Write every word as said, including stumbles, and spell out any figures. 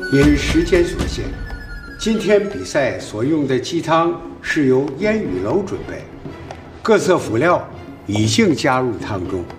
因时间所限，今天比赛所用的鸡汤是由烟雨楼准备，各色辅料已经加入汤中。